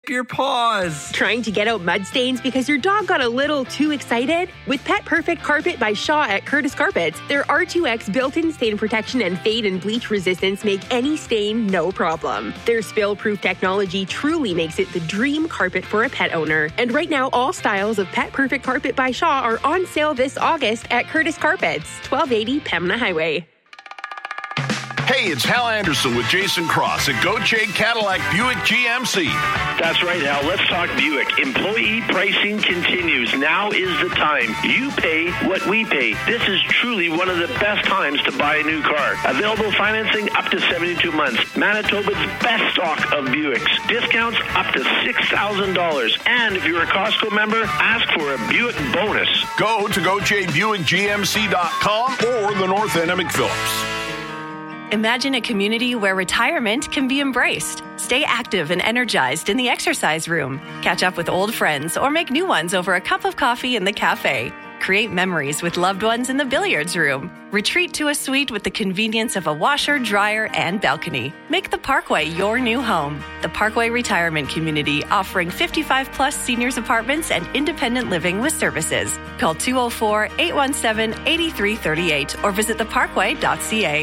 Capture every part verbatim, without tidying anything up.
your paws. Trying to get out mud stains because your dog got a little too excited? With Pet Perfect Carpet by Shaw at Curtis Carpets, their R two X built-in stain protection and fade and bleach resistance make any stain no problem. Their spill-proof technology truly makes it the dream carpet for a pet owner. And right now, all styles of Pet Perfect Carpet by Shaw are on sale this August at Curtis Carpets, twelve eighty Pembina Highway. Hey, it's Hal Anderson with Jason Cross at Gauthier Cadillac Buick G M C. That's right, Hal. Let's talk Buick. Employee pricing continues. Now is the time. You pay what we pay. This is truly one of the best times to buy a new car. Available financing up to seventy-two months. Manitoba's best stock of Buicks. Discounts up to six thousand dollars. And if you're a Costco member, ask for a Buick bonus. Go to Gauthier Buick G M C dot com or the North End of McPhillips. Imagine a community where retirement can be embraced. Stay active and energized in the exercise room. Catch up with old friends or make new ones over a cup of coffee in the cafe. Create memories with loved ones in the billiards room. Retreat to a suite with the convenience of a washer, dryer, and balcony. Make the Parkway your new home. The Parkway Retirement Community, offering fifty-five plus seniors apartments and independent living with services. Call two oh four, eight one seven, eight three three eight or visit the parkway dot c a.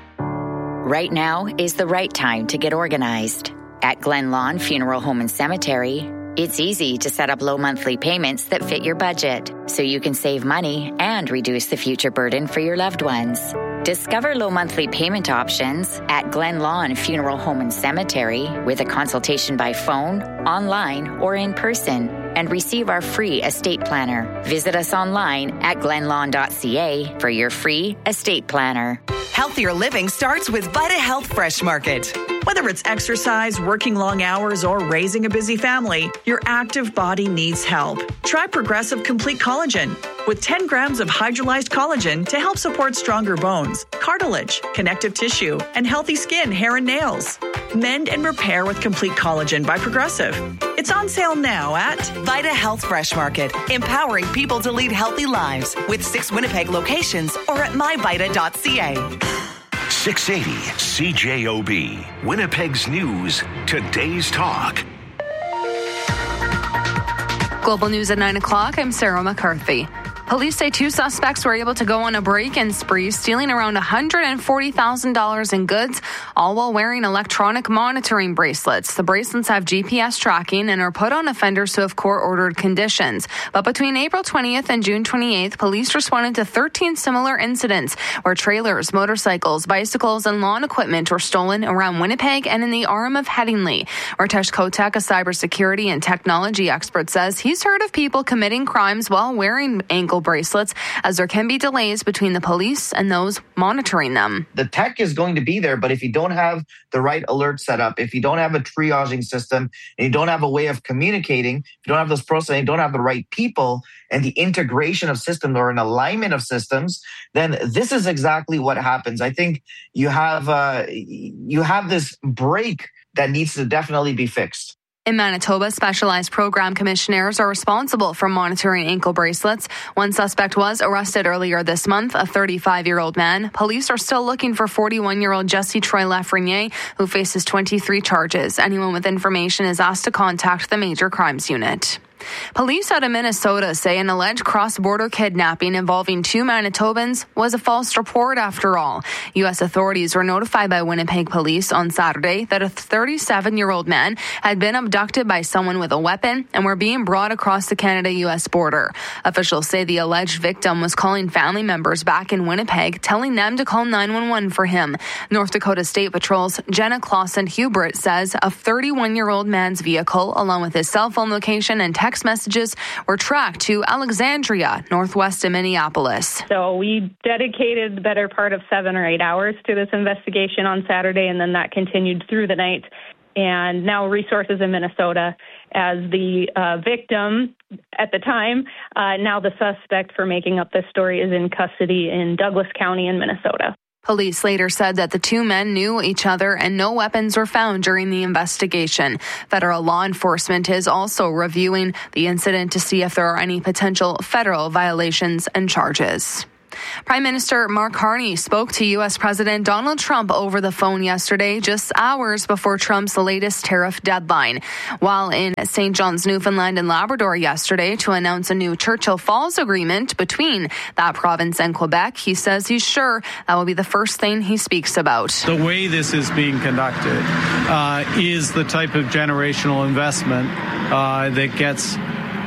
Right now is the right time to get organized. At Glen Lawn Funeral Home and Cemetery, it's easy to set up low monthly payments that fit your budget, so you can save money and reduce the future burden for your loved ones. Discover low monthly payment options at Glen Lawn Funeral Home and Cemetery with a consultation by phone, online, or in person, and receive our free estate planner. Visit us online at glen lawn dot c a for your free estate planner. Healthier living starts with Vita Health Fresh Market. Whether it's exercise, working long hours, or raising a busy family, your active body needs help. Try Progressive Complete Collagen with ten grams of hydrolyzed collagen to help support stronger bones, cartilage, connective tissue, and healthy skin, hair, and nails. Mend and repair with Complete Collagen by Progressive. It's on sale now at Vita Health Fresh Market, empowering people to lead healthy lives with six Winnipeg locations or at my vita dot c a. six eighty C J O B, Winnipeg's News, today's talk. Global News at nine o'clock, I'm Sarah McCarthy. Police say two suspects were able to go on a break-in spree, stealing around one hundred forty thousand dollars in goods, all while wearing electronic monitoring bracelets. The bracelets have G P S tracking and are put on offenders who have court-ordered conditions. But between April twentieth and June twenty-eighth, police responded to thirteen similar incidents where trailers, motorcycles, bicycles, and lawn equipment were stolen around Winnipeg and in the Arm of Headingley. Ritesh Kotek, a cybersecurity and technology expert, says he's heard of people committing crimes while wearing ankle bracelets, as there can be delays between the police and those monitoring them. The tech is going to be there, but if you don't have the right alert set up, if you don't have a triaging system, and you don't have a way of communicating, if you don't have those processes, you don't have the right people and the integration of systems or an alignment of systems, then this is exactly what happens. I think you have uh, you have this break that needs to definitely be fixed. In Manitoba, specialized program commissioners are responsible for monitoring ankle bracelets. One suspect was arrested earlier this month, a thirty-five-year-old man. Police are still looking for forty-one-year-old Jesse Troy Lafreniere, who faces twenty-three charges. Anyone with information is asked to contact the Major Crimes Unit. Police out of Minnesota say an alleged cross-border kidnapping involving two Manitobans was a false report after all. U S authorities were notified by Winnipeg police on Saturday that a thirty-seven-year-old man had been abducted by someone with a weapon and were being brought across the Canada-U S border. Officials say the alleged victim was calling family members back in Winnipeg, telling them to call nine one one for him. North Dakota State Patrol's Jenna Clausen-Hubert says a thirty-one-year-old man's vehicle, along with his cell phone location and text messages, were tracked to Alexandria, northwest of Minneapolis. So we dedicated the better part of seven or eight hours to this investigation on Saturday, and then that continued through the night. And now resources in Minnesota as the uh, victim at the time, uh, now the suspect for making up this story is in custody in Douglas County in Minnesota. Police later said that the two men knew each other and no weapons were found during the investigation. Federal law enforcement is also reviewing the incident to see if there are any potential federal violations and charges. Prime Minister Mark Carney spoke to U S President Donald Trump over the phone yesterday, just hours before Trump's latest tariff deadline. While in Saint John's, Newfoundland and Labrador yesterday to announce a new Churchill Falls agreement between that province and Quebec, he says he's sure that will be the first thing he speaks about. The way this is being conducted uh, is the type of generational investment uh, that gets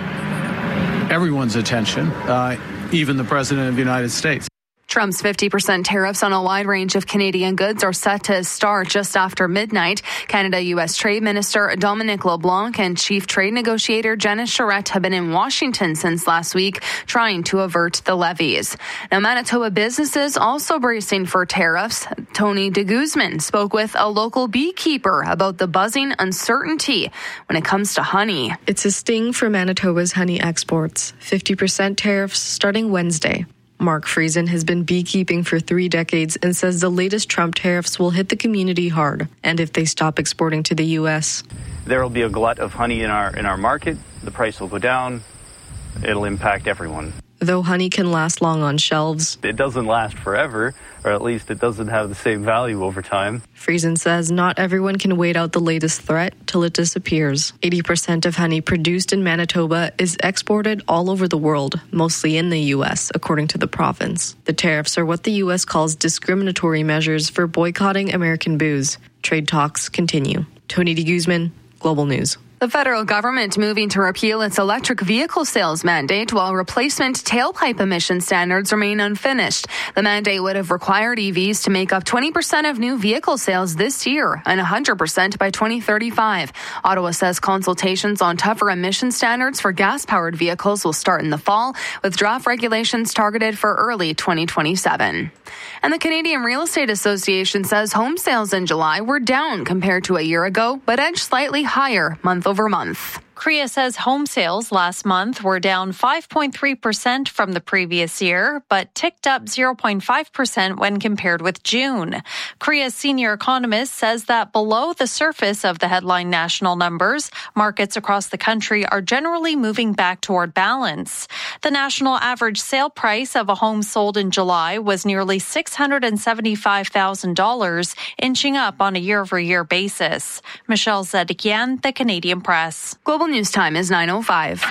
everyone's attention, uh, even the President of the United States. Trump's fifty percent tariffs on a wide range of Canadian goods are set to start just after midnight. Canada-U S Trade Minister Dominic LeBlanc and Chief Trade Negotiator Jenna Charette have been in Washington since last week trying to avert the levies. Now, Manitoba businesses also bracing for tariffs. Tony de Guzman spoke with a local beekeeper about the buzzing uncertainty when it comes to honey. It's a sting for Manitoba's honey exports. fifty percent tariffs starting Wednesday. Mark Friesen has been beekeeping for three decades and says the latest Trump tariffs will hit the community hard, and if they stop exporting to the U S. There will be a glut of honey in our in our market. The price will go down. It'll impact everyone. Though honey can last long on shelves, it doesn't last forever, or at least it doesn't have the same value over time. Friesen says not everyone can wait out the latest threat till it disappears. eighty percent of honey produced in Manitoba is exported all over the world, mostly in the U S, according to the province. The tariffs are what the U S calls discriminatory measures for boycotting American booze. Trade talks continue. Tony de Guzman, Global News. The federal government moving to repeal its electric vehicle sales mandate while replacement tailpipe emission standards remain unfinished. The mandate would have required E Vs to make up twenty percent of new vehicle sales this year and one hundred percent by twenty thirty-five. Ottawa says consultations on tougher emission standards for gas-powered vehicles will start in the fall, with draft regulations targeted for early twenty twenty-seven. And the Canadian Real Estate Association says home sales in July were down compared to a year ago, but edged slightly higher month over month. C R E A says home sales last month were down five point three percent from the previous year, but ticked up zero point five percent when compared with June. C R E A's senior economist says that below the surface of the headline national numbers, markets across the country are generally moving back toward balance. The national average sale price of a home sold in July was nearly six hundred seventy-five thousand dollars, inching up on a year-over-year basis. Michelle Zedekian, The Canadian Press. Global News Time is nine oh five.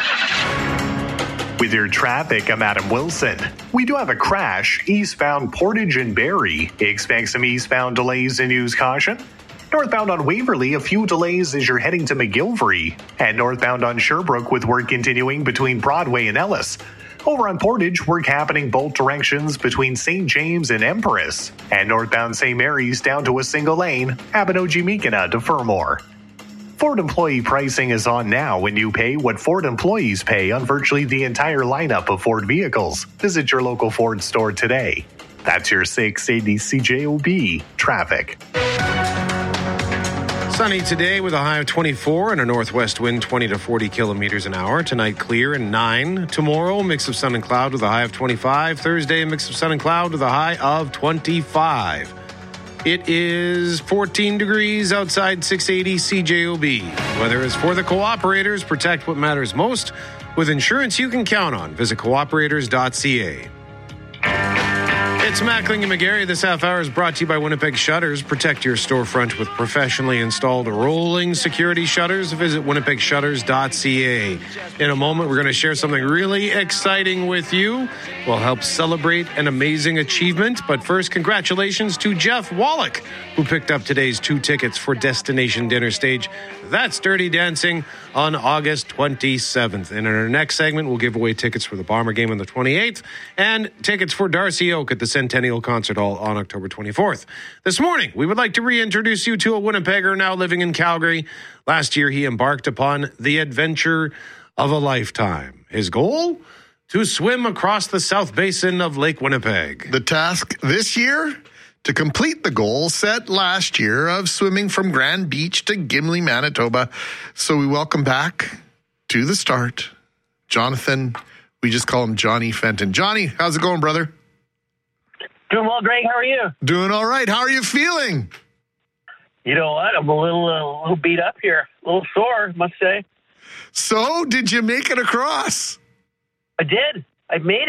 With your traffic, I'm Adam Wilson. We do have a crash eastbound Portage and Barrie. Expect some eastbound delays and use caution. Northbound on Waverly, a few delays as you're heading to McGilvery. And northbound on Sherbrooke with work continuing between Broadway and Ellis. Over on Portage, work happening both directions between Saint James and Empress. And northbound Saint Mary's down to a single lane, Abinogi-Meekina to Fermor. Ford employee pricing is on now when you pay what Ford employees pay on virtually the entire lineup of Ford vehicles. Visit your local Ford store today. That's your six eighty C J O B traffic. Sunny today with a high of twenty-four and a northwest wind twenty to forty kilometers an hour. Tonight clear and nine. Tomorrow, mix of sun and cloud with a high of twenty-five. Thursday, a mix of sun and cloud with a high of twenty-five. It is fourteen degrees outside six eighty C J O B. Weather is for the cooperators. Protect what matters most with insurance you can count on. Visit cooperators dot c a. It's Mackling and McGarry. This half hour is brought to you by Winnipeg Shutters. Protect your storefront with professionally installed rolling security shutters. Visit winnipeg shutters dot c a. In a moment, we're going to share something really exciting with you. We'll help celebrate an amazing achievement. But first, congratulations to Jeff Wallach, who picked up today's two tickets for Destination Dinner Stage. That's Dirty Dancing on August twenty-seventh. And in our next segment, we'll give away tickets for the Bomber game on the twenty-eighth and tickets for Darcy Oak at the Centennial Concert Hall on October twenty-fourth. This morning, we would like to reintroduce you to a Winnipegger now living in Calgary. Last year, he embarked upon the adventure of a lifetime. His goal? To swim across the South Basin of Lake Winnipeg. The task this year? To complete the goal set last year of swimming from Grand Beach to Gimli, Manitoba. So we welcome back to the start, Jonathan. We just call him Johnny Fenton. Johnny, how's it going, brother? Doing well, Greg. How are you? Doing all right. How are you feeling? You know what? I'm a little, uh, little beat up here. A little sore, must say. So, did you make it across? I did. I made it.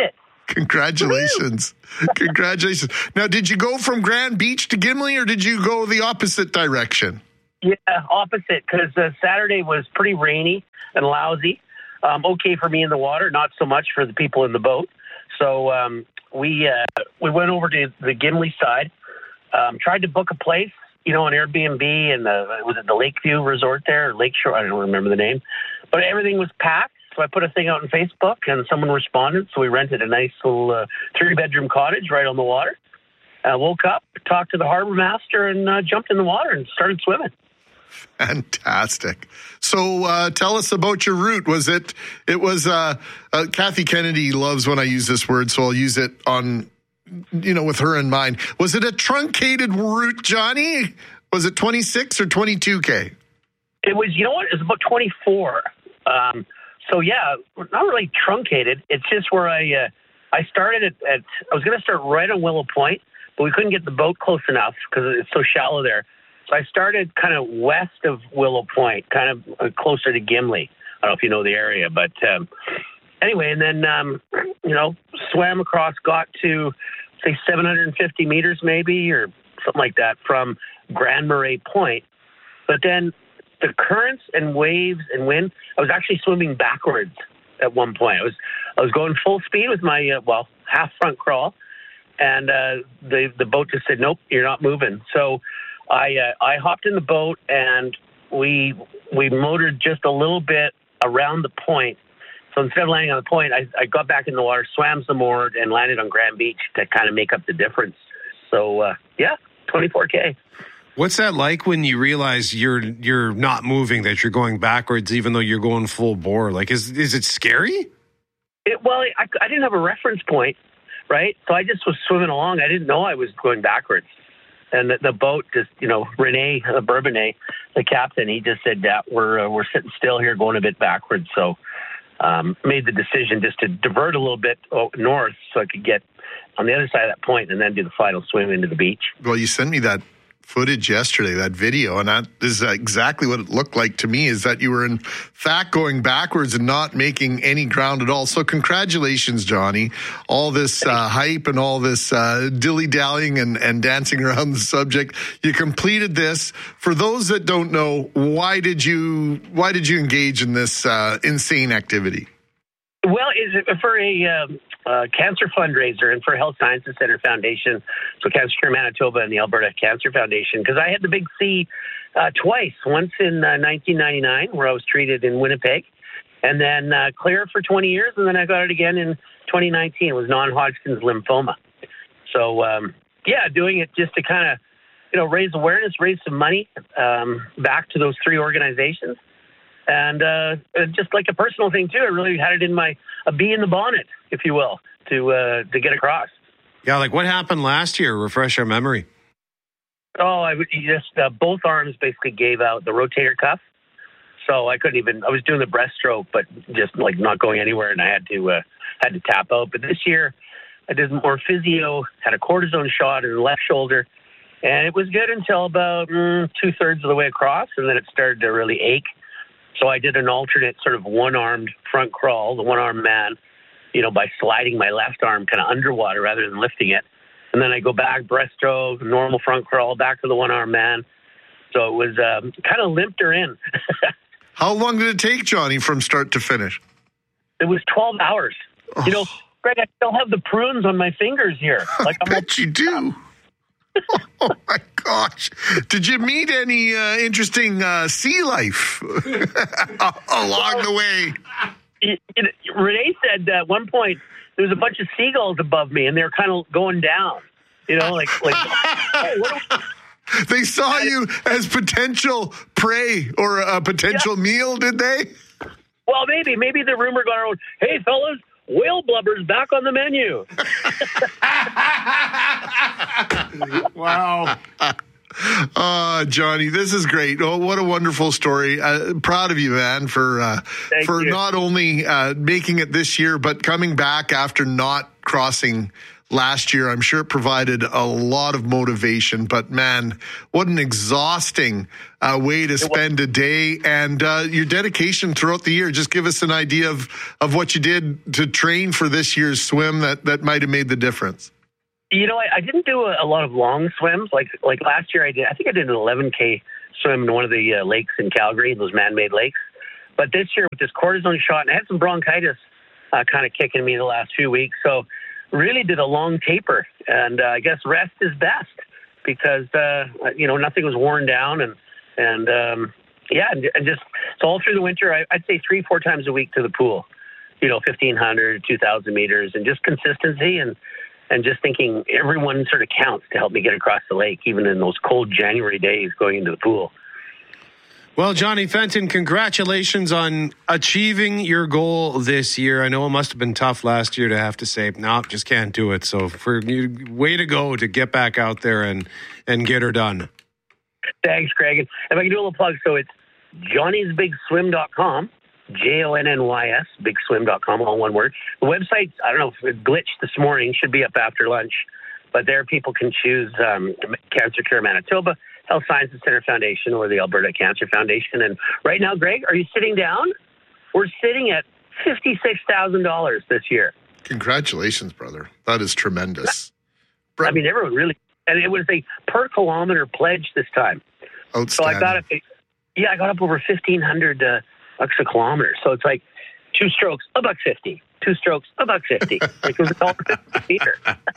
Congratulations. Congratulations. Now, did you go from Grand Beach to Gimli, or did you go the opposite direction? Yeah, opposite, because uh, Saturday was pretty rainy and lousy. Um, okay for me in the water, not so much for the people in the boat. So um, we uh, we went over to the Gimli side, um, tried to book a place, you know, an Airbnb, and uh, was it the Lakeview Resort there, or Lakeshore? I don't remember the name. But everything was packed, so I put a thing out on Facebook, and someone responded, so we rented a nice little uh, three-bedroom cottage right on the water. I uh, woke up, talked to the harbor master, and uh, jumped in the water and started swimming. Fantastic. So uh, tell us about your route. Was it, it was, uh, uh, Kathy Kennedy loves when I use this word, so I'll use it on, you know, with her in mind. Was it a truncated route, Johnny? Was it twenty-six or twenty-two K? It was, you know what, it was about twenty-four. Um, so yeah, not really truncated. It's just where I, uh, I started at, at I was going to start right on Willow Point, but we couldn't get the boat close enough because it's so shallow there. So I started kind of west of Willow Point, kind of closer to Gimli. I don't know if you know the area, but um, anyway, and then, um, you know, swam across, got to, say, seven hundred fifty meters maybe, or something like that from Grand Marais Point. But then the currents and waves and wind, I was actually swimming backwards at one point. I was I was going full speed with my, uh, well, half front crawl, and uh, the, the boat just said, nope, you're not moving. So I uh, I hopped in the boat, and we we motored just a little bit around the point. So instead of landing on the point, I, I got back in the water, swam some more, and landed on Grand Beach to kind of make up the difference. So, uh, yeah, twenty-four K. What's that like when you realize you're you're not moving, that you're going backwards, even though you're going full bore? Like, is is it scary? It, well, I, I didn't have a reference point, right? So I just was swimming along. I didn't know I was going backwards. And the, the boat just, you know, Rene uh, Bourbonnais, the captain, he just said that we're uh, we're sitting still here, going a bit backwards. So um, made the decision just to divert a little bit north so I could get on the other side of that point and then do the final swim into the beach. Well, you sent me that footage yesterday, that video, and that is exactly what it looked like to me, is that you were in fact going backwards and not making any ground at all. So congratulations, Johnny. All this uh, hype and all this uh, dilly-dallying and, and dancing around the subject. You completed this. For those that don't know, why did you why did you engage in this uh, insane activity? Well, is it for a um, uh, cancer fundraiser and for Health Sciences Center Foundation, so Cancer Cure Manitoba and the Alberta Cancer Foundation, because I had the big C uh, twice, once in uh, nineteen ninety-nine, where I was treated in Winnipeg, and then uh, clear for twenty years, and then I got it again in twenty nineteen. It was non-Hodgkin's lymphoma. So, um, yeah, doing it just to kind of, you know, raise awareness, raise some money um, back to those three organizations. And uh, just like a personal thing, too, I really had it in my, a bee in the bonnet, if you will, to uh, to get across. Yeah, like what happened last year? Refresh our memory. Oh, I just, uh, both arms basically gave out the rotator cuff. So I couldn't even, I was doing the breaststroke, but just like not going anywhere, and I had to, uh, had to tap out. But this year, I did more physio, had a cortisone shot in the left shoulder, and it was good until about mm, two-thirds of the way across, and then it started to really ache. So I did an alternate sort of one-armed front crawl, the one-armed man, you know, by sliding my left arm kind of underwater rather than lifting it. And then I go back, breaststroke, normal front crawl, back to the one-armed man. So it was um, kind of limped her in. How long did it take, Johnny, from start to finish? It was twelve hours. Oh. You know, Greg, I still have the prunes on my fingers here. Like I bet I'm you do. Oh, my gosh. Did you meet any uh, interesting uh, sea life along the way? It, it, Renee said at one point there was a bunch of seagulls above me, and they were kind of going down. You know, like, like hey, what are we? They saw you as potential prey or a potential yeah. meal, did they? Well, maybe. Maybe the rumor got around, hey, fellas, whale blubber's back on the menu. Wow. Uh, Johnny, this is great. Oh, what a wonderful story. Uh, proud of you, man, for uh, for you. not only uh, making it this year, but coming back after not crossing last year. I'm sure it provided a lot of motivation, but man, what an exhausting uh, way to spend a day, and uh, your dedication throughout the year. Just give us an idea of, of what you did to train for this year's swim that, that might have made the difference. You know, I, I didn't do a, a lot of long swims. Like like last year I did, I think I did an eleven K swim in one of the uh, lakes in Calgary, those man-made lakes. But this year with this cortisone shot, and I had some bronchitis uh, kind of kicking me the last few weeks. So really did a long taper. And uh, I guess rest is best because, uh, you know, nothing was worn down. And, and um, yeah, and, and just, so all through the winter, I, I'd say three, four times a week to the pool, you know, fifteen hundred, two thousand meters, and just consistency and, and just thinking everyone sort of counts to help me get across the lake, even in those cold January days going into the pool. Well, Johnny Fenton, congratulations on achieving your goal this year. I know it must have been tough last year to have to say, no, nope, just can't do it. So for you, way to go to get back out there and, and get her done. Thanks, Craig. And if I can do a little plug, so it's johnny's big swim dot com, J O N N Y S, big swim dot com, all one word. The website, I don't know if it glitched this morning, should be up after lunch, but there people can choose um, Cancer Cure Manitoba, Health Sciences Center Foundation, or the Alberta Cancer Foundation. And right now, Greg, are you sitting down? We're sitting at fifty-six thousand dollars this year. Congratulations, brother. That is tremendous. I mean, everyone really, and it was a per kilometer pledge this time. Outstanding. So I got up, yeah, I got up over fifteen hundred uh, bucks a kilometer. So it's like two strokes, a buck fifty. Two strokes, a buck fifty. It was all meter.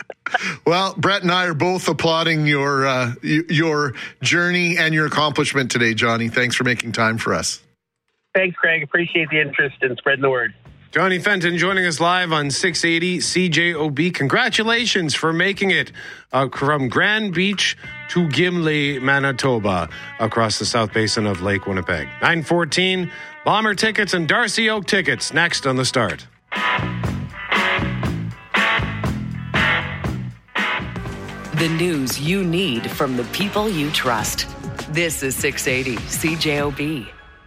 Well, Brett and I are both applauding your uh, your journey and your accomplishment today, Johnny. Thanks for making time for us. Thanks, Craig. Appreciate the interest in spreading the word. Johnny Fenton joining us live on six eighty C J O B. Congratulations for making it uh, from Grand Beach to Gimli, Manitoba, across the South Basin of Lake Winnipeg. nine fourteen, Bomber tickets and Darcy Oak tickets next on The Start. The news you need from the people you trust. This is six eighty C J O B.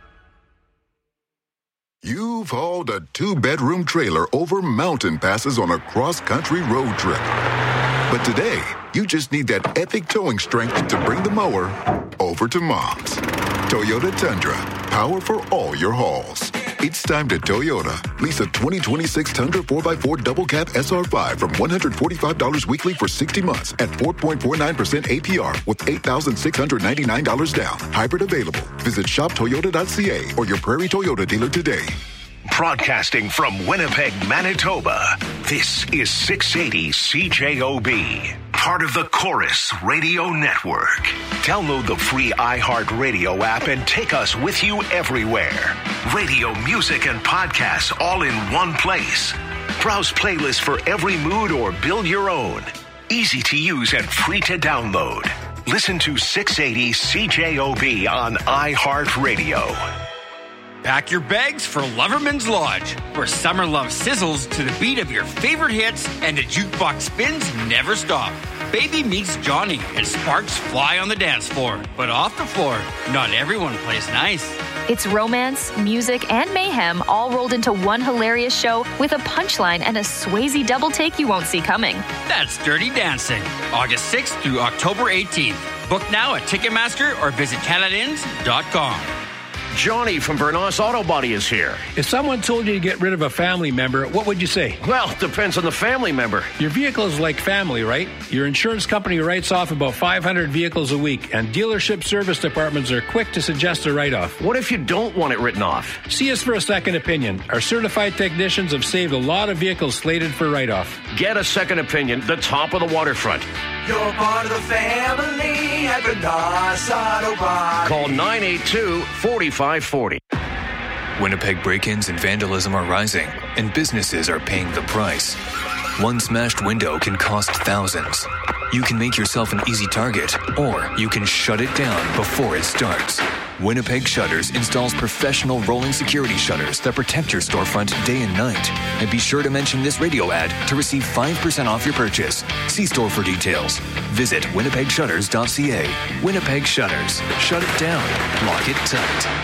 You've hauled a two-bedroom trailer over mountain passes on a cross-country road trip. But today, you just need that epic towing strength to bring the mower over to Mom's. Toyota Tundra, power for all your hauls. It's time to Toyota. Lease a twenty twenty-six Tundra four by four Double Cab S R five from one hundred forty-five dollars weekly for sixty months at four point four nine percent A P R with eight thousand six hundred ninety-nine dollars down. Hybrid available. Visit shop toyota dot c a or your Prairie Toyota dealer today. Broadcasting from Winnipeg, Manitoba, this is six eighty C J O B, part of the Chorus Radio Network. Download the free iHeartRadio app and take us with you everywhere. Radio, music, and podcasts all in one place. Browse playlists for every mood or build your own. Easy to use and free to download. Listen to six eighty C J O B on iHeartRadio. Pack your bags for Loverman's Lodge, where summer love sizzles to the beat of your favorite hits and the jukebox spins never stop. Baby meets Johnny and sparks fly on the dance floor. But off the floor, not everyone plays nice. It's romance, music, and mayhem all rolled into one hilarious show with a punchline and a Swayze double take you won't see coming. That's Dirty Dancing, August sixth through October eighteenth. Book now at Ticketmaster or visit canada inns dot com. Johnny from Vernos Auto Body is here. If someone told you to get rid of a family member, what would you say? Well, it depends on the family member. Your vehicle is like family, right? Your insurance company writes off about five hundred vehicles a week, and dealership service departments are quick to suggest a write-off. What if you don't want it written off? See us for a second opinion. Our certified technicians have saved a lot of vehicles slated for write-off. Get a second opinion, the top of the waterfront. You're part of the family at Vernos Auto Body. Call nine eight two, four five four zero. Winnipeg break-ins and vandalism are rising, and businesses are paying the price. One smashed window can cost thousands. You can make yourself an easy target, or you can shut it down before it starts. Winnipeg Shutters installs professional rolling security shutters that protect your storefront day and night. And be sure to mention this radio ad to receive five percent off your purchase. See store for details. Visit winnipeg shutters dot c a. Winnipeg Shutters. Shut it down. Lock it tight.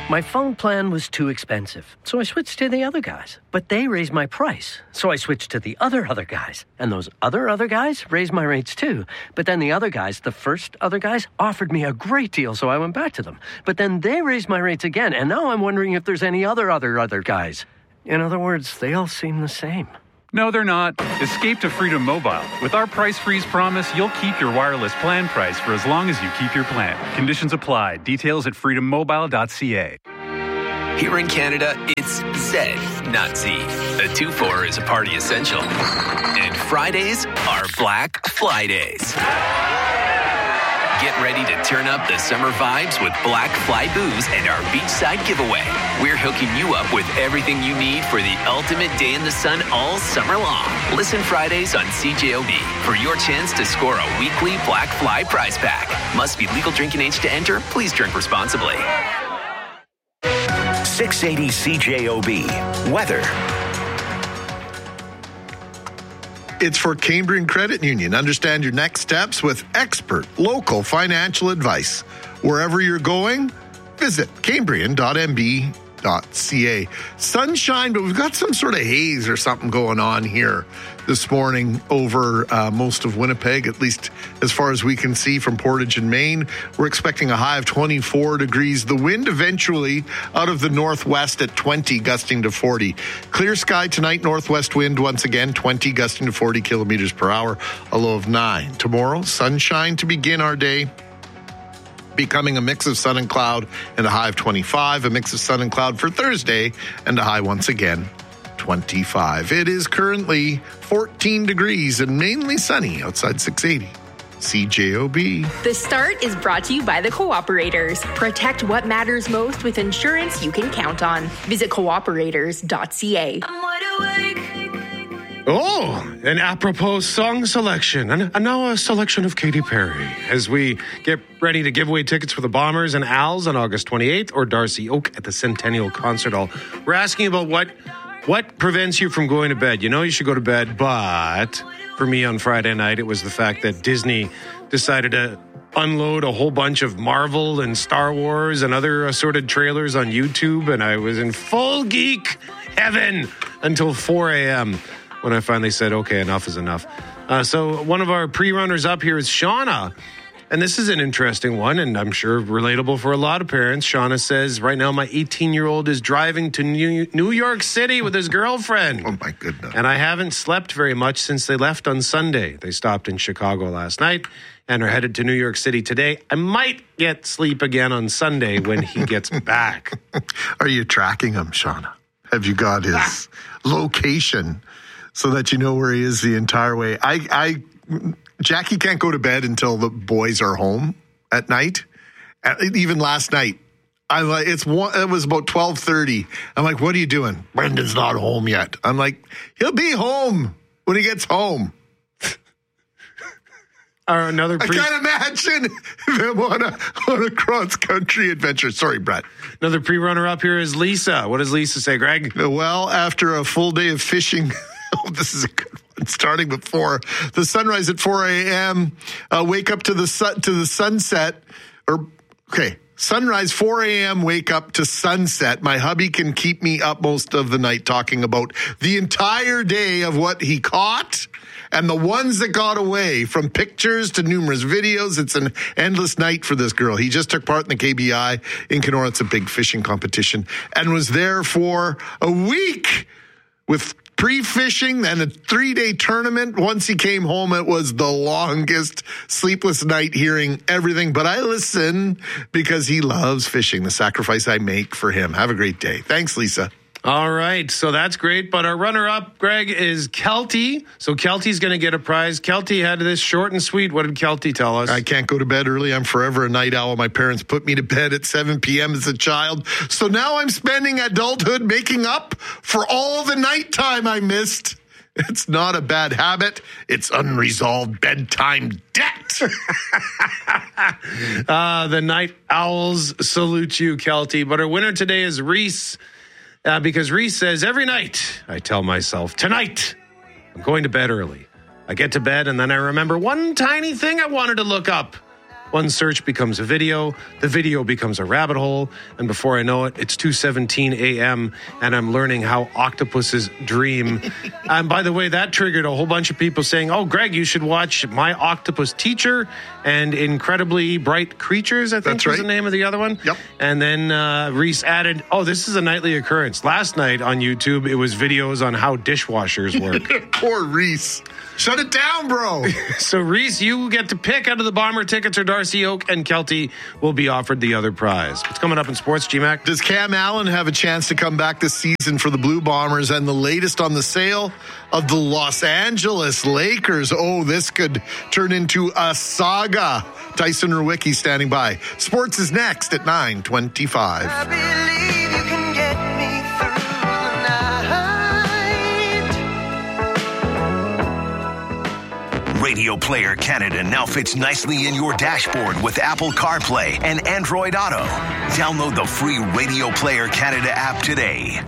My phone plan was too expensive, so I switched to the other guys. But they raised my price, so I switched to the other other guys. And those other other guys raised my rates too. But then the other guys, the first other guys, offered me a great deal, so I went back to them. But then they raised my rates again, and now I'm wondering if there's any other other other guys. In other words, they all seem the same. No, they're not. Escape to Freedom Mobile. With our price freeze promise, you'll keep your wireless plan price for as long as you keep your plan. Conditions apply. Details at freedom mobile dot c a. Here in Canada, it's Z, not Z. A two four is a party essential. And Fridays are Black Fly Days. Get ready to turn up the summer vibes with Black Fly Booze and our beachside giveaway. We're hooking you up with everything you need for the ultimate day in the sun all summer long. Listen Fridays on C J O B for your chance to score a weekly Black Fly prize pack. Must be legal drinking age to enter. Please drink responsibly. six eighty C J O B. Weather. It's for Cambrian Credit Union. Understand your next steps with expert local financial advice. Wherever you're going, visit cambrian dot m b dot c a. Sunshine, but we've got some sort of haze or something going on here this morning over uh, most of Winnipeg, at least as far as we can see from Portage and Main. We're expecting a high of twenty-four degrees. The wind eventually out of the northwest at twenty, gusting to forty. Clear sky tonight, northwest wind once again, twenty, gusting to forty kilometers per hour, a low of nine. Tomorrow, sunshine to begin our day, becoming a mix of sun and cloud and a high of twenty-five, a mix of sun and cloud for Thursday and a high once again twenty-five. It is currently fourteen degrees and mainly sunny outside six eighty. C J O B. The Start is brought to you by the Cooperators. Protect what matters most with insurance you can count on. Visit cooperators dot c a. Oh, an apropos song selection, and, and now a selection of Katy Perry as we get ready to give away tickets for the Bombers and Owls on August twenty-eighth or Darcy Oak at the Centennial Concert Hall. We're asking about what what prevents you from going to bed. You know you should go to bed, but for me on Friday night, it was the fact that Disney decided to unload a whole bunch of Marvel and Star Wars and other assorted trailers on YouTube, and I was in full geek heaven until four a.m. when I finally said, okay, enough is enough. Uh, so one of our pre-runners up here is Shauna. And this is an interesting one, and I'm sure relatable for a lot of parents. Shauna says, right now my eighteen-year-old is driving to New, New York City with his girlfriend. Oh, my goodness. And I haven't slept very much since they left on Sunday. They stopped in Chicago last night and are headed to New York City today. I might get sleep again on Sunday when he gets back. Are you tracking him, Shauna? Have you got his ah. location so that you know where he is the entire way? I... I Jackie can't go to bed until the boys are home at night. Even last night, I like it's one, it was about twelve thirty. I'm like, "What are you doing? Brendan's not home yet." I'm like, "He'll be home when he gets home." Or another pre- I can't imagine them on a on a cross country adventure. Sorry, Brett. Another pre-runner up here is Lisa. What does Lisa say, Greg? Well, after a full day of fishing, oh, this is a good one. Starting before the sunrise at four a.m., uh, wake up to the sun, to the sunset, or okay, sunrise four a.m., wake up to sunset. My hubby can keep me up most of the night talking about the entire day of what he caught and the ones that got away, from pictures to numerous videos. It's an endless night for this girl. He just took part in the K B I in Kenora. It's a big fishing competition, and was there for a week with pre-fishing and a three-day tournament. Once he came home, it was the longest sleepless night hearing everything. But I listen because he loves fishing, the sacrifice I make for him. Have a great day. Thanks, Lisa. All right, so that's great. But our runner-up, Greg, is Kelty. So Kelty's going to get a prize. Kelty had this short and sweet. What did Kelty tell us? I can't go to bed early. I'm forever a night owl. My parents put me to bed at seven p.m. as a child. So now I'm spending adulthood making up for all the nighttime I missed. It's not a bad habit. It's unresolved bedtime debt. uh, the night owls salute you, Kelty. But our winner today is Reese. Uh, because Reese says, every night I tell myself, tonight I'm going to bed early. I get to bed and then I remember one tiny thing I wanted to look up. One search becomes a video. The video becomes a rabbit hole. And before I know it, it's two seventeen a.m. and I'm learning how octopuses dream. And by the way, that triggered a whole bunch of people saying, oh, Greg, you should watch My Octopus Teacher and Incredibly Bright Creatures, I think That's was right. the name of the other one. Yep. And then uh, Reese added, oh, this is a nightly occurrence. Last night on YouTube, it was videos on how dishwashers work. Poor Reese. Shut it down, bro. So, Reese, you get to pick out of the Bomber tickets, or Darcy Oak and Kelty will be offered the other prize. What's coming up in sports, G-Mac? Does Cam Allen have a chance to come back this season for the Blue Bombers? And the latest on the sale of the Los Angeles Lakers. Oh, this could turn into a saga. Tyson Rewicki standing by. Sports is next at nine twenty-five. I believe you can get me through the night. Radio Player Canada now fits nicely in your dashboard with Apple CarPlay and Android Auto. Download the free Radio Player Canada app today.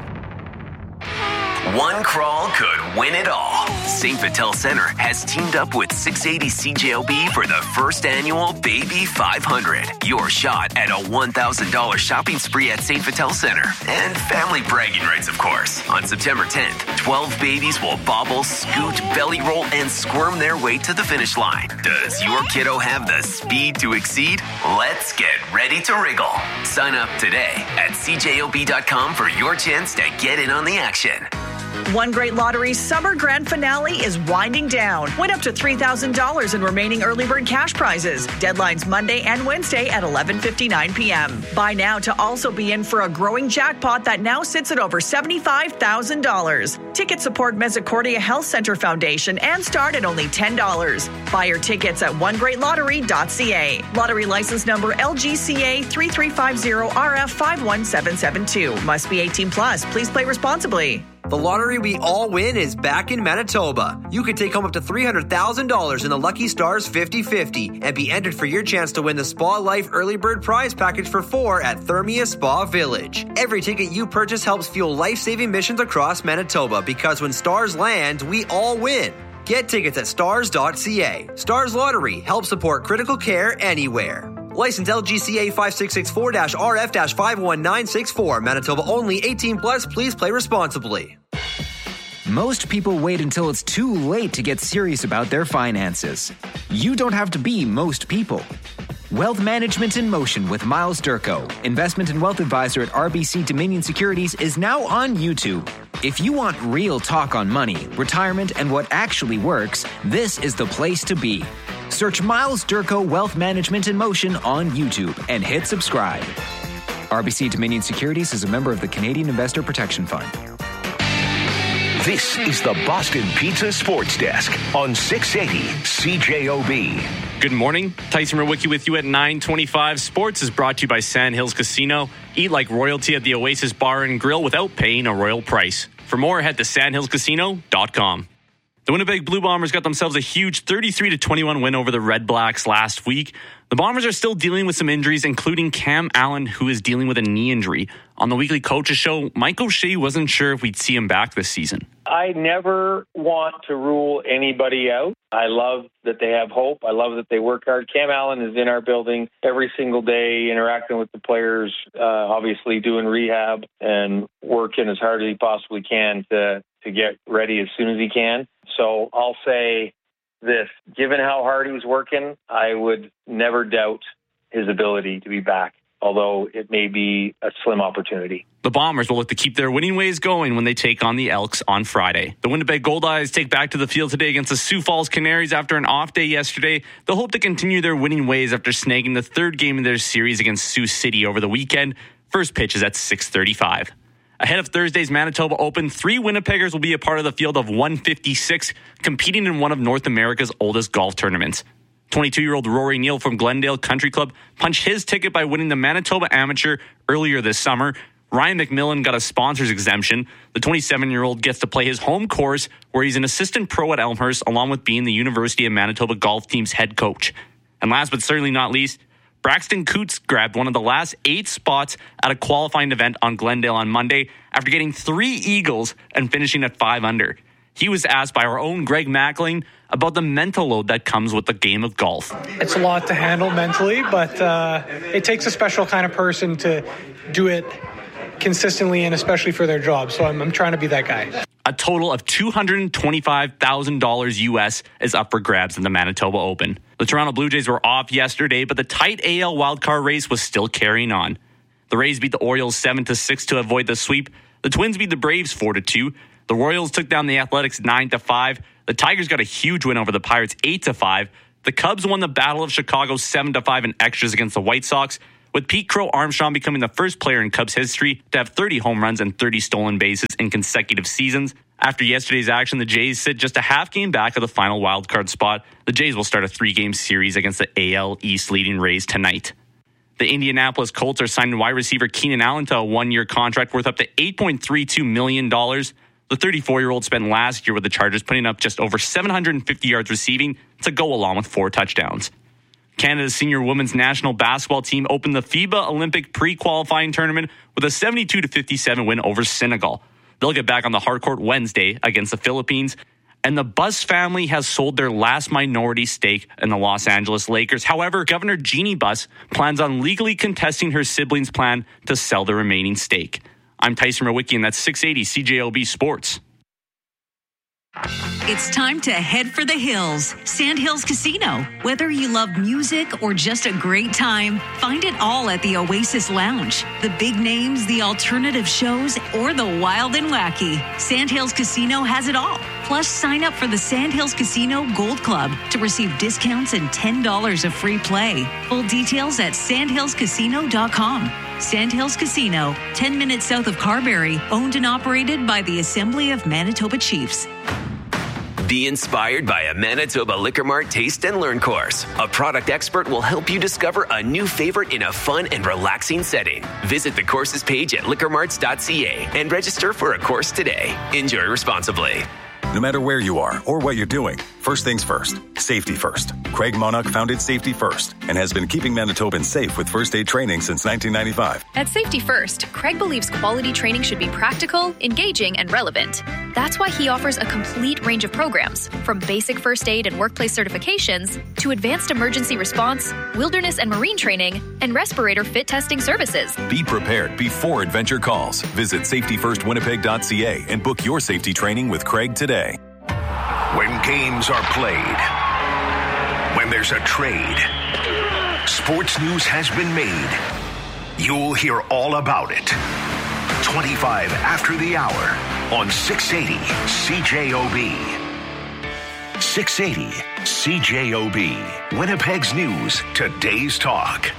One crawl could win it all. Saint Vital Center has teamed up with six eighty C J O B for the first annual Baby five hundred. Your shot at a one thousand dollars shopping spree at Saint Vital Center. And family bragging rights, of course. On September tenth, twelve babies will bobble, scoot, belly roll, and squirm their way to the finish line. Does your kiddo have the speed to exceed? Let's get ready to wriggle. Sign up today at C J O B dot com for your chance to get in on the action. One Great Lottery's summer grand finale is winding down. Win up to three thousand dollars in remaining early bird cash prizes. Deadlines Monday and Wednesday at eleven fifty-nine p.m. Buy now to also be in for a growing jackpot that now sits at over seventy-five thousand dollars. Tickets support Misericordia Health Center Foundation and start at only ten dollars. Buy your tickets at one great lottery dot c a. Lottery license number L G C A three three five zero R F five one seven seven two. Must be eighteen plus. Please play responsibly. The lottery we all win is back in Manitoba. You can take home up to three hundred thousand dollars in the Lucky Stars fifty fifty and be entered for your chance to win the Spa Life Early Bird Prize Package for four at Thermia Spa Village. Every ticket you purchase helps fuel life-saving missions across Manitoba, because when stars land, we all win. Get tickets at stars dot c a. Stars Lottery helps support critical care anywhere. License L G C A five six six four R F five one nine six four. Manitoba only. eighteen plus. Please play responsibly. Most people wait until it's too late to get serious about their finances. You don't have to be most people. Wealth Management in Motion with Miles Durko, investment and wealth advisor at R B C Dominion Securities, is now on YouTube. If you want real talk on money, retirement, and what actually works, this is the place to be. Search Miles Durko Wealth Management in Motion on YouTube and hit subscribe. R B C Dominion Securities is a member of the Canadian Investor Protection Fund. This is the Boston Pizza Sports Desk on six eighty C J O B. Good morning. Tyson Rewicki with you at nine twenty-five. Sports is brought to you by Sand Hills Casino. Eat like royalty at the Oasis Bar and Grill without paying a royal price. For more, head to sand hills casino dot com. The Winnipeg Blue Bombers got themselves a huge thirty-three to twenty-one win over the Red Blacks last week. The Bombers are still dealing with some injuries, including Cam Allen, who is dealing with a knee injury. On the Weekly Coaches Show, Mike O'Shea wasn't sure if we'd see him back this season. I never want to rule anybody out. I love that they have hope. I love that they work hard. Cam Allen is in our building every single day, interacting with the players, uh, obviously doing rehab and working as hard as he possibly can to, to get ready as soon as he can. So I'll say this, given how hard he's working, I would never doubt his ability to be back, although it may be a slim opportunity. The Bombers will look to keep their winning ways going when they take on the Elks on Friday. The Winnipeg Goldeyes take back to the field today against the Sioux Falls Canaries after an off day yesterday. They'll hope to continue their winning ways after snagging the third game of their series against Sioux City over the weekend. First pitch is at six thirty-five. Ahead of Thursday's Manitoba Open, three Winnipeggers will be a part of the field of one fifty-six, competing in one of North America's oldest golf tournaments. twenty-two-year-old Rory Neal from Glendale Country Club punched his ticket by winning the Manitoba Amateur earlier this summer. Ryan McMillan got a sponsor's exemption. The twenty-seven-year-old gets to play his home course, where he's an assistant pro at Elmhurst, along with being the University of Manitoba golf team's head coach. And last but certainly not least, Braxton Coots grabbed one of the last eight spots at a qualifying event on Glendale on Monday after getting three eagles and finishing at five under. He was asked by our own Greg Mackling about the mental load that comes with the game of golf. It's a lot to handle mentally, but uh, it takes a special kind of person to do it consistently and especially for their job. So I'm, I'm trying to be that guy. A total of two hundred twenty-five thousand dollars U S is up for grabs in the Manitoba Open. The Toronto Blue Jays were off yesterday, but the tight A L wildcard race was still carrying on. The Rays beat the Orioles seven to six to avoid the sweep. The Twins beat the Braves four to two. The Royals took down the Athletics nine to five. The Tigers got a huge win over the Pirates eight to five. The Cubs won the Battle of Chicago seven to five in extras against the White Sox, with Pete Crow Armstrong becoming the first player in Cubs history to have thirty home runs and thirty stolen bases in consecutive seasons. After yesterday's action, the Jays sit just a half game back of the final wildcard spot. The Jays will start a three-game series against the A L East leading Rays tonight. The Indianapolis Colts are signing wide receiver Keenan Allen to a one-year contract worth up to eight point three two million dollars. The thirty-four-year-old spent last year with the Chargers, putting up just over seven hundred fifty yards receiving to go along with four touchdowns. Canada's senior women's national basketball team opened the FIBA Olympic pre-qualifying tournament with a seventy-two to fifty-seven win over Senegal. They'll get back on the hardcourt Wednesday against the Philippines. And the Buss family has sold their last minority stake in the Los Angeles Lakers. However, Governor Jeannie Buss plans on legally contesting her siblings' plan to sell the remaining stake. I'm Tyson Rowicki, and that's six eighty C J O B Sports. It's time to head for the hills. Sandhills Casino. Whether you love music or just a great time, find it all at the Oasis Lounge. The big names, the alternative shows, or the wild and wacky. Sandhills Casino has it all. Plus, sign up for the Sandhills Casino Gold Club to receive discounts and ten dollars of free play. Full details at sandhills casino dot com. Sandhills Casino, ten minutes south of Carberry, owned and operated by the Assembly of Manitoba Chiefs. Be inspired by a Manitoba Liquor Mart Taste and Learn course. A product expert will help you discover a new favorite in a fun and relaxing setting. Visit the courses page at liquor marts dot c a and register for a course today. Enjoy responsibly. No matter where you are or what you're doing, first things first, safety first. Craig Monarch founded Safety First and has been keeping Manitobans safe with first aid training since nineteen ninety-five. At Safety First, Craig believes quality training should be practical, engaging, and relevant. That's why he offers a complete range of programs, from basic first aid and workplace certifications to advanced emergency response, wilderness and marine training, and respirator fit testing services. Be prepared before adventure calls. Visit safety first winnipeg dot c a and book your safety training with Craig today. When games are played, when there's a trade, sports news has been made. You'll hear all about it. twenty-five after the hour on six eighty C J O B. six eighty C J O B. Winnipeg's News, today's talk.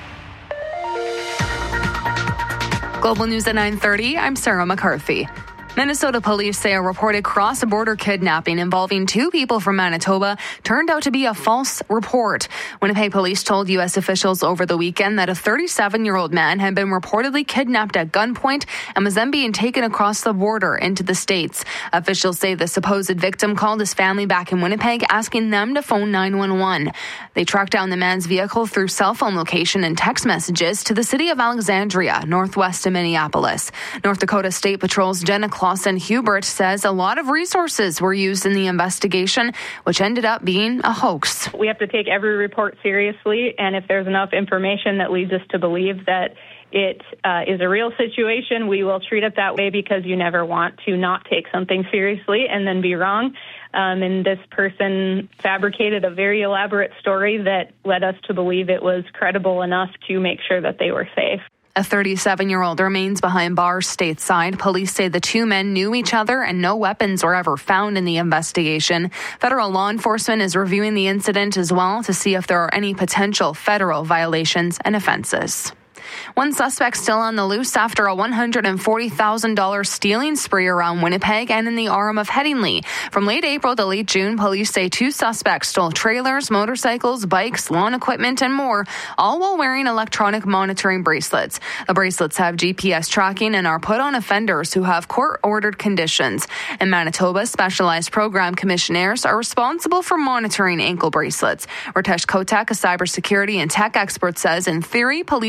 Global News at nine thirty, I'm Sarah McCarthy. Minnesota police say a reported cross-border kidnapping involving two people from Manitoba turned out to be a false report. Winnipeg police told U S officials over the weekend that a thirty-seven-year-old man had been reportedly kidnapped at gunpoint and was then being taken across the border into the States. Officials say the supposed victim called his family back in Winnipeg, asking them to phone nine one one. They tracked down the man's vehicle through cell phone location and text messages to the city of Alexandria, northwest of Minneapolis. North Dakota State Patrol's Jenna Clausen Hubert says a lot of resources were used in the investigation, which ended up being a hoax. We have to take every report seriously, and if there's enough information that leads us to believe that it uh, is a real situation, we will treat it that way, because you never want to not take something seriously and then be wrong. Um, and this person fabricated a very elaborate story that led us to believe it was credible enough to make sure that they were safe. A thirty-seven-year-old remains behind bars stateside. Police say the two men knew each other and no weapons were ever found in the investigation. Federal law enforcement is reviewing the incident as well to see if there are any potential federal violations and offenses. One suspect still on the loose after a one hundred forty thousand dollars stealing spree around Winnipeg and in the Orem of Headingley. From late April to late June, police say two suspects stole trailers, motorcycles, bikes, lawn equipment, and more, all while wearing electronic monitoring bracelets. The bracelets have G P S tracking and are put on offenders who have court-ordered conditions. In Manitoba, specialized program commissionaires are responsible for monitoring ankle bracelets. Ritesh Kotak, a cybersecurity and tech expert, says in theory, police should be able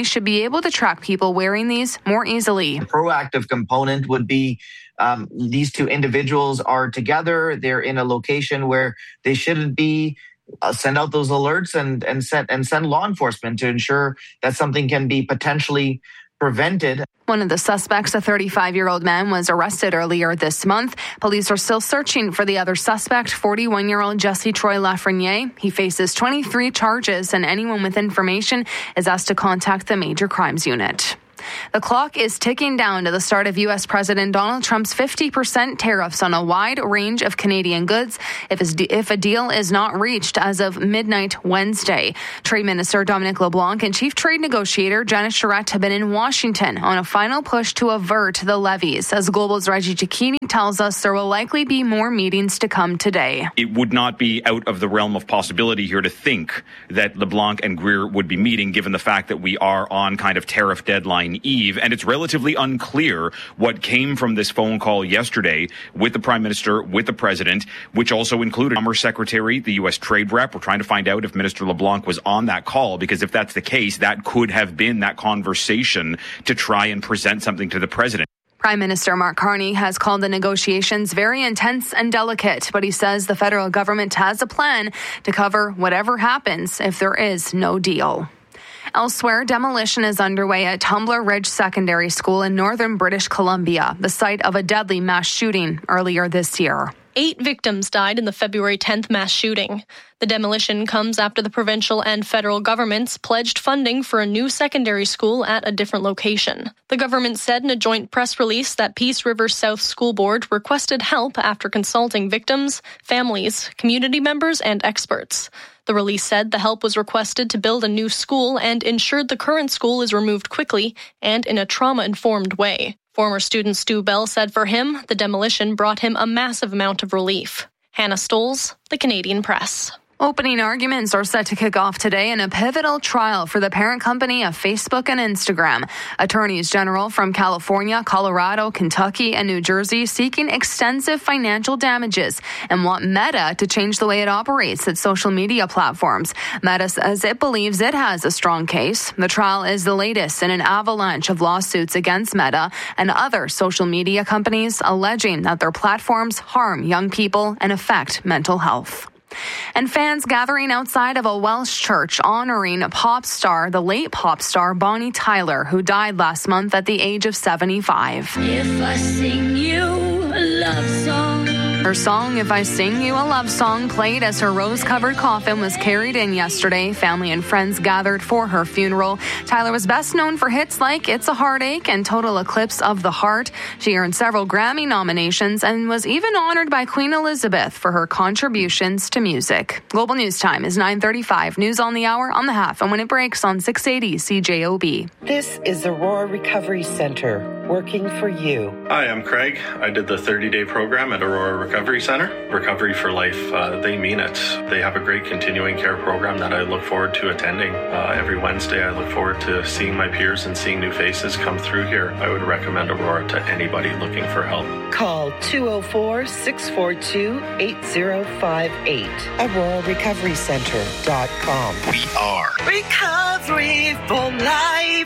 able to track people wearing these more easily. The proactive component would be um, these two individuals are together. They're in a location where they shouldn't be. Uh, send out those alerts and and send and send law enforcement to ensure that something can be potentially prevented. One of the suspects, a thirty-five-year-old man, was arrested earlier this month. Police are still searching for the other suspect, forty-one-year-old Jesse Troy Lafreniere. He faces twenty-three charges, and anyone with information is asked to contact the Major Crimes Unit. The clock is ticking down to the start of U S. President Donald Trump's fifty percent tariffs on a wide range of Canadian goods if, if a deal is not reached as of midnight Wednesday. Trade Minister Dominic LeBlanc and Chief Trade Negotiator Janet Charette have been in Washington on a final push to avert the levies. As Global's Reggie Cicchini tells us, there will likely be more meetings to come today. It would not be out of the realm of possibility here to think that LeBlanc and Greer would be meeting, given the fact that we are on kind of tariff deadline eve, and it's relatively unclear what came from this phone call yesterday with the Prime Minister, with the President, which also included Commerce Secretary, the U S Trade Rep. We're trying to find out if Minister LeBlanc was on that call, because if that's the case, that could have been that conversation to try and present something to the President. Prime Minister Mark Carney has called the negotiations very intense and delicate, but he says the federal government has a plan to cover whatever happens if there is no deal. Elsewhere, demolition is underway at Tumbler Ridge Secondary School in northern British Columbia, the site of a deadly mass shooting earlier this year. Eight victims died in the February tenth mass shooting. The demolition comes after the provincial and federal governments pledged funding for a new secondary school at a different location. The government said in a joint press release that Peace River South School Board requested help after consulting victims, families, community members, and experts. The release said the help was requested to build a new school and ensured the current school is removed quickly and in a trauma-informed way. Former student Stu Bell said for him, the demolition brought him a massive amount of relief. Hannah Stoles, The Canadian Press. Opening arguments are set to kick off today in a pivotal trial for the parent company of Facebook and Instagram. Attorneys general from California, Colorado, Kentucky, and New Jersey seeking extensive financial damages and want Meta to change the way it operates its social media platforms. Meta says it believes it has a strong case. The trial is the latest in an avalanche of lawsuits against Meta and other social media companies alleging that their platforms harm young people and affect mental health. And fans gathering outside of a Welsh church honoring pop star, the late pop star Bonnie Tyler, who died last month at the age of seventy-five. If I sing you a love song. Her song, If I Sing You a Love Song, played as her rose-covered coffin was carried in yesterday. Family and friends gathered for her funeral. Tyler was best known for hits like It's a Heartache and Total Eclipse of the Heart. She earned several Grammy nominations and was even honored by Queen Elizabeth for her contributions to music. Global News Time is nine thirty-five. News on the hour, on the half, and when it breaks on six eighty C J O B. This is Aurora Recovery Center, working for you. Hi, I'm Craig. I did the thirty-day program at Aurora Recovery Center. Recovery for Life, uh, they mean it. They have a great continuing care program that I look forward to attending. Uh, every Wednesday, I look forward to seeing my peers and seeing new faces come through here. I would recommend Aurora to anybody looking for help. Call two oh four, six four two, eight oh five eight. Aurora Recovery Center dot com. We are Recovery for Life.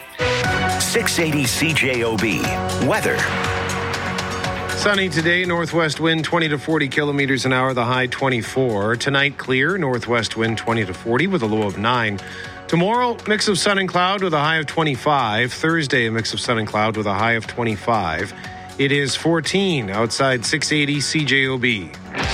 six eighty C J O B. Weather. Sunny today, northwest wind twenty to forty kilometers an hour, the high twenty-four. Tonight, clear, northwest wind twenty to forty with a low of nine. Tomorrow, mix of sun and cloud with a high of twenty-five. Thursday, a mix of sun and cloud with a high of twenty-five. It is fourteen outside six eighty C J O B.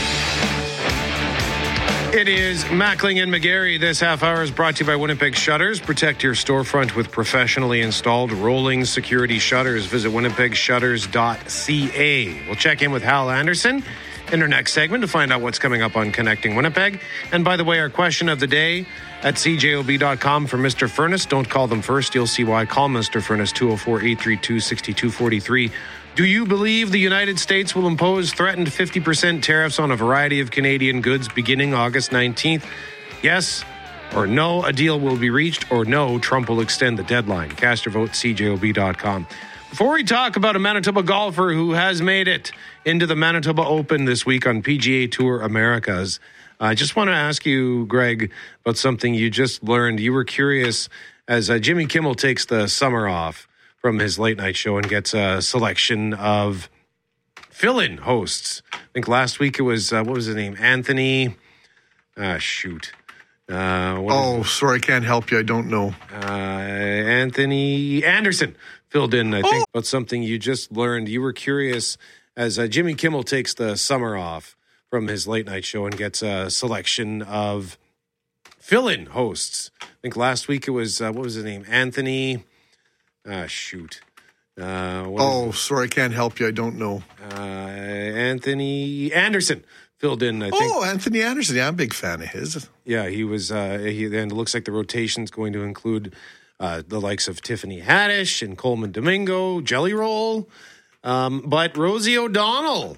It is Mackling and McGarry. This half hour is brought to you by Winnipeg Shutters. Protect your storefront with professionally installed rolling security shutters. Visit winnipeg shutters dot c a. We'll check in with Hal Anderson in our next segment to find out what's coming up on Connecting Winnipeg. And by the way, our question of the day at c j o b dot com for Mister Furnace. Don't call them first. You'll see why. Call Mister Furnace, two oh four, eight three two, six two four three. Do you believe the United States will impose threatened fifty percent tariffs on a variety of Canadian goods beginning August nineteenth? Yes or no, a deal will be reached, or no, Trump will extend the deadline. Cast your vote, c j o b dot com. Before we talk about a Manitoba golfer who has made it into the Manitoba Open this week on P G A Tour Americas, I just want to ask you, Greg, about something you just learned. You were curious as uh, Jimmy Kimmel takes the summer off from his late night show and gets a selection of fill-in hosts. I think last week it was, uh, what was his name? Anthony. Ah, shoot. Uh, oh, sorry, I can't help you. I don't know. Uh, Anthony Anderson filled in, I think, oh. about something you just learned. You were curious as uh, Jimmy Kimmel takes the summer off from his late night show and gets a selection of fill-in hosts. I think last week it was, uh, what was his name? Anthony. Ah, shoot. Uh, oh, sorry, I can't help you. I don't know. Uh, Anthony Anderson filled in, I think. Oh, Anthony Anderson. Yeah, I'm a big fan of his. Yeah, he was, uh, he, and it looks like the rotation's going to include uh, the likes of Tiffany Haddish and Coleman Domingo, Jelly Roll. Um, but Rosie O'Donnell